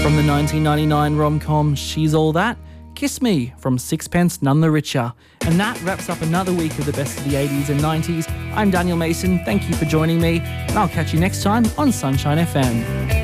From the 1999 rom-com She's All That, Kiss Me from Sixpence None the Richer. And that wraps up another week of the best of the 80s and 90s. I'm Daniel Mason, thank you for joining me, and I'll catch you next time on Sunshine FM.